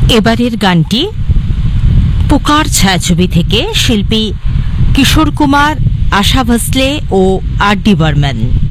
এবারের গানটি পুকার ছায়াছবি থেকে, শিল্পী কিশোর কুমার, আশা ভোসলে ও আর ডি বর্মন।